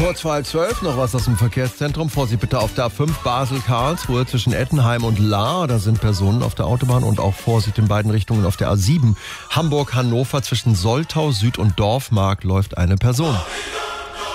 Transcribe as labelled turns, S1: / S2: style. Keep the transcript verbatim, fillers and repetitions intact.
S1: Kurz vor halb zwölf noch was aus dem Verkehrszentrum. Vorsicht bitte auf der A fünf Basel-Karlsruhe zwischen Ettenheim und Lahr. Da sind Personen auf der Autobahn und auch Vorsicht in beiden Richtungen auf der A sieben Hamburg-Hannover zwischen Soltau Süd und Dorfmark läuft eine Person.